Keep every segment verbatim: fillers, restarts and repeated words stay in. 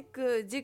いく時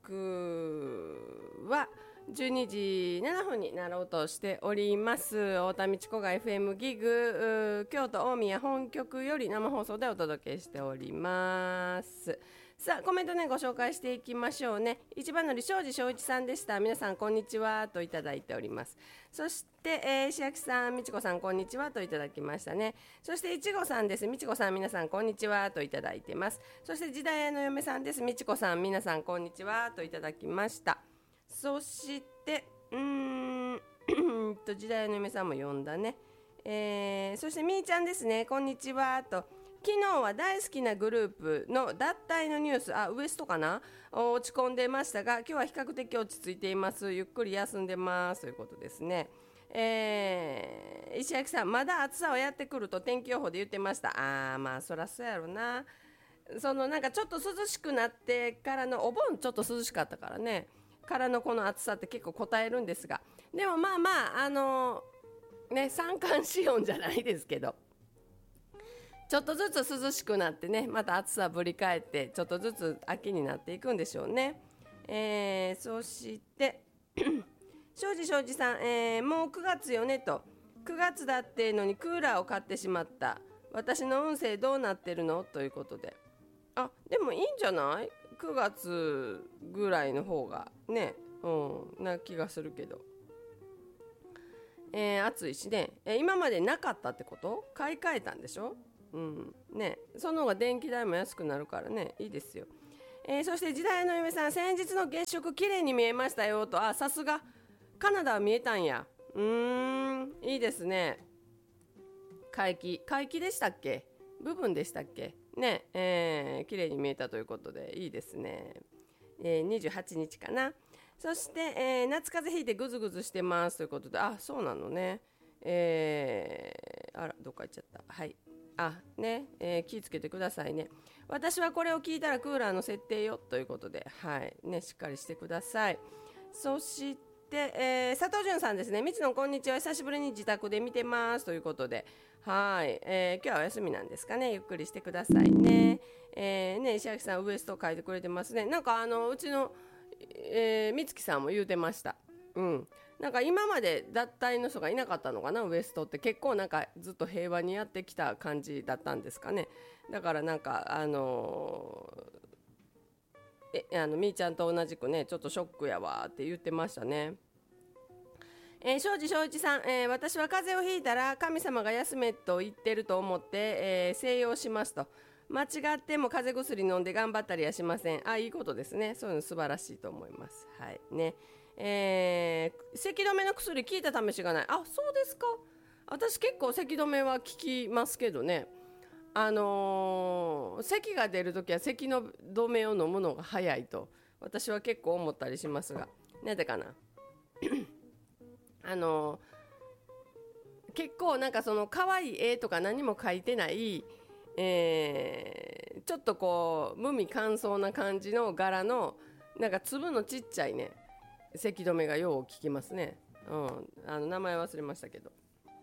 刻はじゅうにじななふんになろうとしております。太田道子が エフエム ギグ京都大宮本局より生放送でお届けしております。さあコメントねご紹介していきましょうね。一番乗り庄司正一さんでした。皆さんこんにちはといただいております。そして、えー、石焼さん、みちこさんこんにちはといただきましたね。そしていちごさんです。みちこさん皆さんこんにちはといただいてます。そして時代屋の嫁さんです。みちこさん皆さんこんにちはといただきました。そしてうーんと時代の嫁さんも呼んだね、えー、そしてみーちゃんですね。こんにちはと。昨日は大好きなグループの脱退のニュース、あウエストかな、落ち込んでましたが今日は比較的落ち着いています。ゆっくり休んでますということですね。えー、石焼さんまだ暑さはやってくると天気予報で言ってました。あーまあそらそうやろな。そのなんかちょっと涼しくなってからのお盆ちょっと涼しかったからねからのこの暑さって結構答えるんですが、でもまあまああのね三寒四温じゃないですけどちょっとずつ涼しくなってねまた暑さぶり返ってちょっとずつ秋になっていくんでしょうね。えー、そして庄司庄司さん、えー、もうくがつよねと。くがつだってのにクーラーを買ってしまった。私の運勢どうなってるのということで、あでもいいんじゃない、くがつぐらいの方がね、うん、な気がするけど、えー、暑いしね、えー、今までなかったってこと、買い替えたんでしょ、うんね、その方が電気代も安くなるからねいいですよ。えー、そして時代の嫁さん、先日の月食綺麗に見えましたよと。あさすがカナダは見えたんや。うーんいいですね。皆既皆既でしたっけ、部分でしたっけね、えー、綺麗に見えたということでいいですね。えー、にじゅうはちにちかな。そして、えー、夏風邪ひいてぐずぐずしてますということで、あそうなのね、えー、あらどっか行っちゃった。はいあね、えー、気をつけてくださいね。私はこれを聞いたらクーラーの設定よということで、はいね、しっかりしてください。そして、えー、佐藤潤さんですね。みつのこんにちは、久しぶりに自宅で見てますということで、はい、えー、今日はお休みなんですかね。ゆっくりしてくださいね。えー、ね石垣さんウエスト書いてくれてますね。なんかあのうちの、えー、美月さんも言うてました。うん、なんか今まで脱退の人がいなかったのかな。ウエストって結構なんかずっと平和にやってきた感じだったんですかね。だからなんかあのー、えあのみーちゃんと同じくねちょっとショックやわって言ってましたね。えー、庄司正一さん、えー、私は風邪をひいたら神様が休めと言ってると思って、えー、静養しますと。間違っても風邪薬飲んで頑張ったりはしません。あいいことですね。そういうの素晴らしいと思います。はいね、えー、咳止めの薬効いた試しがない。あそうですか。私結構咳止めは効きますけどね。あのー、咳が出るときは咳の止めを飲むのが早いと私は結構思ったりしますが、なぜかなあのー、結構なんかその可愛い絵とか何も描いてない、えー、ちょっとこう無味乾燥な感じの柄のなんか粒のちっちゃいね咳止めがよう効きますね。うん、あの名前忘れましたけど、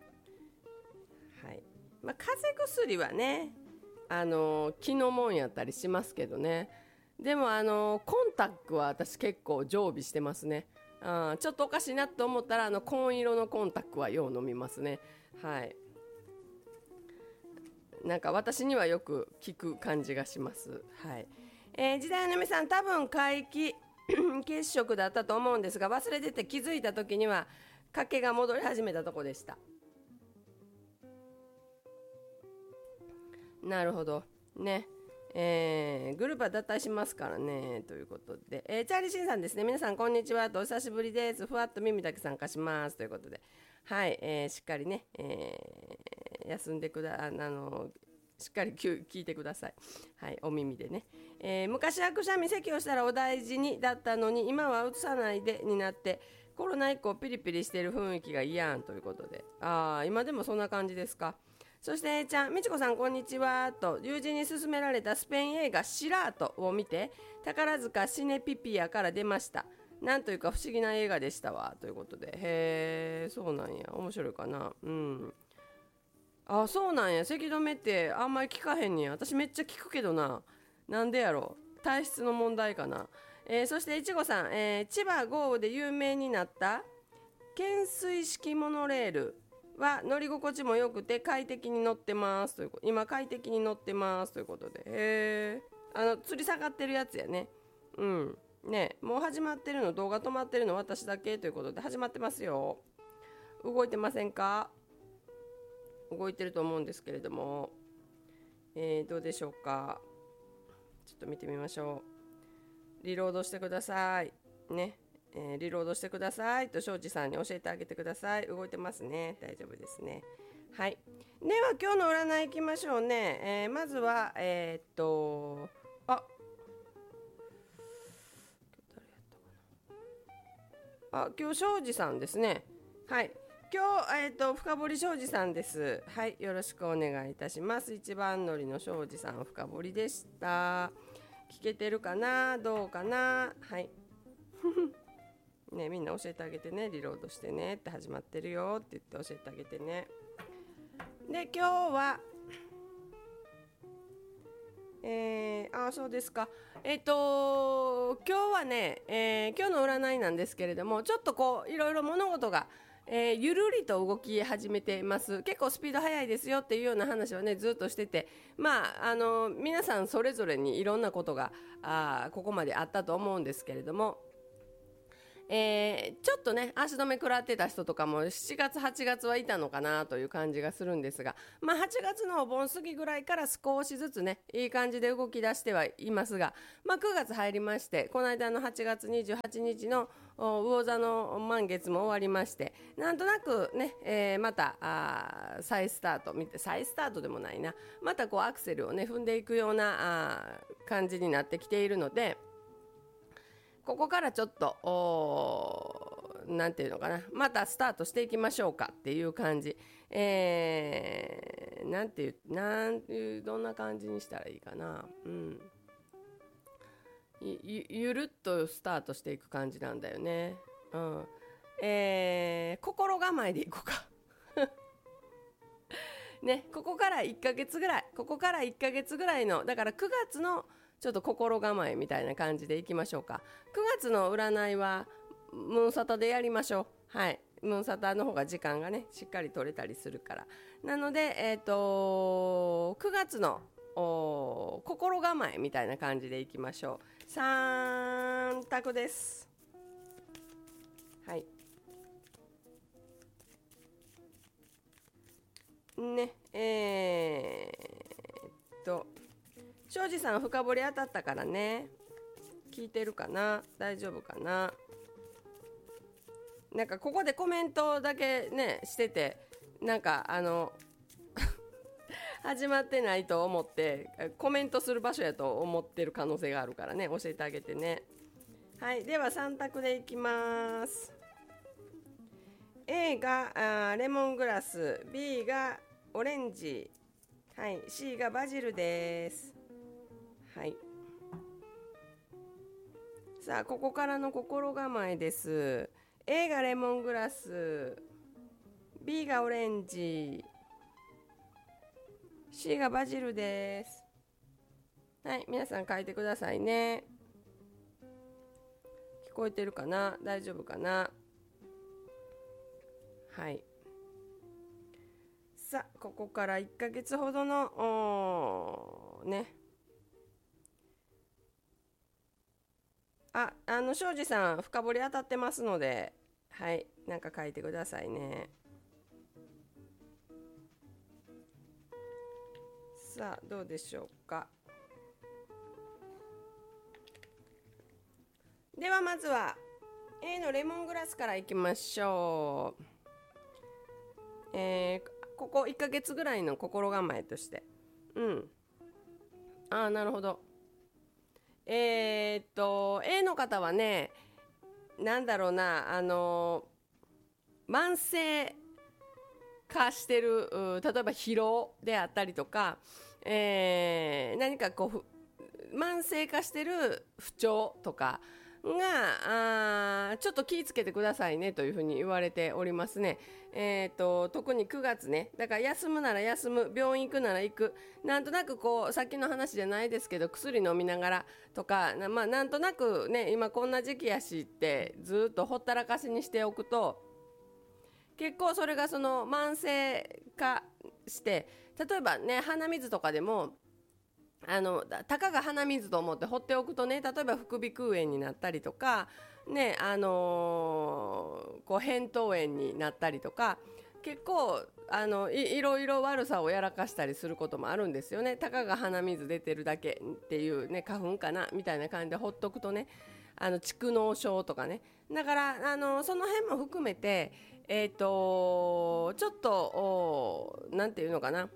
はいまあ、風邪薬はねあの気のもんやったりしますけどね。でもあのコンタックは私結構常備してますね。あちょっとおかしいなと思ったらあの紺色のコンタックはよう飲みますね。はいなんか私にはよく効く感じがします。はい、えー、時代の嫁さん多分皆既血色だったと思うんですが忘れてて気づいた時には賭けが戻り始めたとこでした。なるほどね、えー、グループは脱退しますからねということで、えー、チャーリーシンさんですね。皆さんこんにちはとお久しぶりです。ふわっと耳だけ参加しますということで、はい、えー、しっかりね、えー、休んでくだあのしっかり聞いてください。はい、お耳でね、えー、昔はくしゃみ咳をしたらお大事にだったのに今はうつさないでになってコロナ以降ピリピリしている雰囲気が嫌やんということで、あー今でもそんな感じですか。そして A ちゃん、みちこさんこんにちはと。友人に勧められたスペイン映画シラートを見て宝塚シネピピアから出ました。なんというか不思議な映画でしたわということで、へーそうなんや、面白いかな。うんあそうなんや。咳止めってあんまり効かへんねや。私めっちゃ効くけどな。なんでやろ体質の問題かな。えー、そしていちごさん、えー、千葉豪雨で有名になった懸垂式モノレールは乗り心地も良くて快適に乗ってますということ、今快適に乗ってますということで、へー、あの吊り下がってるやつやね。うんね、もう始まってるの、動画止まってるの私だけということで、始まってますよ。動いてませんか？動いてると思うんですけれども、えー、どうでしょうか。ちょっと見てみましょう。リロードしてくださいね、えー、リロードしてくださいと庄司さんに教えてあげてください。動いてますね、大丈夫ですね。はい、では今日の占いいきましょうね。えー、まずはえー、っとああ今日庄司さんですね。はい、今日、えー、と深堀庄司さんです。はい、よろしくお願いいたします。一番乗りの庄司さん深堀でした。聞けてるかな、どうかな。はいね、みんな教えてあげてね、リロードしてねって始まってるよって言って教えてあげてね。で今日はえー、あそうですか。えっ、ー、と今日はね、えー、今日の占いなんですけれども、ちょっとこういろいろ物事が、えー、ゆるりと動き始めています。結構スピード速いですよっていうような話をねずっとしてて、まああの皆さんそれぞれにいろんなことがあここまであったと思うんですけれども、えー、ちょっとね足止め食らってた人とかもしちがつはちがつはいたのかなという感じがするんですが、まあ、はちがつのお盆過ぎぐらいから少しずつねいい感じで動き出してはいますが、まあ、くがつ入りまして、この間のはちがつにじゅうはちにちの魚座の満月も終わりまして、なんとなくね、えー、またあ再スタート見て、再スタートでもないな、またこうアクセルをね踏んでいくようなあ感じになってきているので、ここからちょっとなんていうのかな、またスタートしていきましょうかっていう感じ、えー、なんていうなんていうどんな感じにしたらいいかな、うん、ゆ, ゆるっとスタートしていく感じなんだよね。うん、えー、心構えでいこうかね、ここからいっかげつぐらい、ここからいっかげつぐらいの、だからくがつのちょっと心構えみたいな感じでいきましょうか。くがつの占いはムーンサタでやりましょう。はい、ムーンサタの方が時間がねしっかり取れたりするから。なので、えーと、くがつの心構えみたいな感じでいきましょう。さん択です。はいね、えー、っと庄司さん深掘り当たったからね、聞いてるかな、大丈夫かな。なんかここでコメントだけねしてて、なんかあの始まってないと思ってコメントする場所やと思ってる可能性があるからね、教えてあげてね。はい、ではさん択でいきます。 A があレモングラス、 B がオレンジ、はい、C がバジルです。はい、さあここからの心構えです。 A がレモングラス、 B がオレンジ、 C がバジルです。はい、皆さん書いてくださいね。聞こえてるかな、大丈夫かな。はい、さあここからいっかげつほどのね、あ、あの庄司さん深掘り当たってますので、はい、なんか書いてくださいね。さあどうでしょうか。ではまずは A のレモングラスからいきましょう。えー、ここいっかげつぐらいの心構えとして、うんああなるほど。えー、っと A の方はね、なんだろうな、あの慢性化してる、例えば疲労であったりとか、えー、何かこう慢性化してる不調とか、 があちょっと気をつけてくださいねというふうに言われておりますね。えー、と特にくがつね、だから休むなら休む、病院行くなら行く、なんとなくこうさっきの話じゃないですけど薬飲みながらとか、な、まあ、なんとなくね今こんな時期やしってずっとほったらかしにしておくと結構それがその慢性化して、例えばね鼻水とかでもあのたかが鼻水と思って放っておくとね、例えば副鼻腔炎になったりとかね、あのーこう扁桃炎になったりとか、結構あの い, いろいろ悪さをやらかしたりすることもあるんですよね。たかが鼻水出てるだけっていうね、花粉かなみたいな感じでほっとくとね、あの蓄膿症とかね、だからあのその辺も含めてえっ、とちょっとなんていうのかな、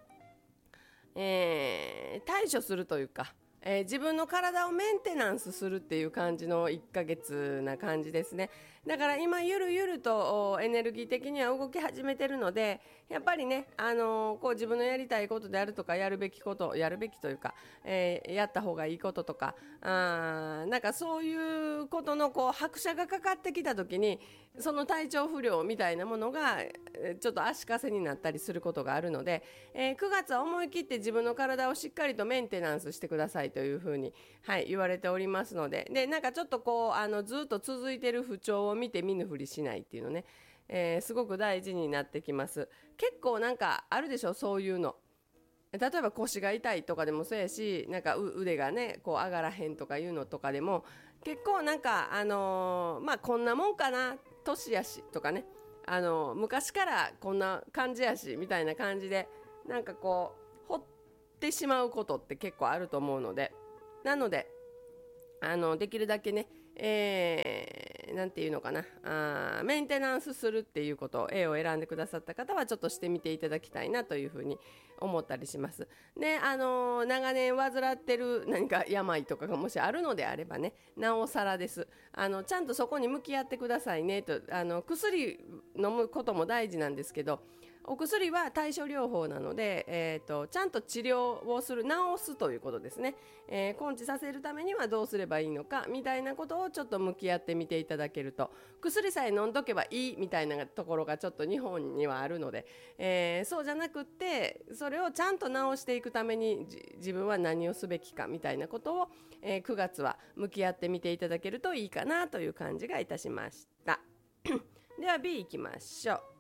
えー対処するというか、えー自分の体をメンテナンスするっていう感じのいっかげつな感じですね。だから今ゆるゆるとおエネルギー的には動き始めてるので、やっぱりね、あのーこう自分のやりたいことであるとか、やるべきことやるべきというか、えーやった方がいいこととか、あーなんかそういうことのこう拍車がかかってきた時に、その体調不良みたいなものがえーちょっと足かせになったりすることがあるので、えーくがつは思い切って自分の体をしっかりとメンテナンスしてくださいというふうに、はい、言われておりますので、でなんかちょっとこうあのずっと続いている不調を見て見ぬふりしないっていうのね、えーすごく大事になってきます。結構なんかあるでしょ、そういうの。例えば腰が痛いとかでもそうやし、なんかう腕がねこう上がらへんとかいうのとかでも結構なんかあのーまあこんなもんかな、年やしとかね、あのー昔からこんな感じやしみたいな感じでなんかこうほってしまうことって結構あると思うので、なのであのできるだけね、えー、なんていうのかな、あーメンテナンスするっていうことを A を選んでくださった方はちょっとしてみていただきたいなというふうに思ったりします。で、あのー長年患ってる何か病とかがもしあるのであればね、なおさらです。あのちゃんとそこに向き合ってくださいねと、あの薬飲むことも大事なんですけど、お薬は対処療法なので、えー、とちゃんと治療をする、治すということですね、えー根治させるためにはどうすればいいのかみたいなことをちょっと向き合ってみていただけると、薬さえ飲んどけばいいみたいなところがちょっと日本にはあるので、えーそうじゃなくってそれをちゃんと治していくためにじ自分は何をすべきかみたいなことを、えーくがつは向き合ってみていただけるといいかなという感じがいたしました。では B いきましょう。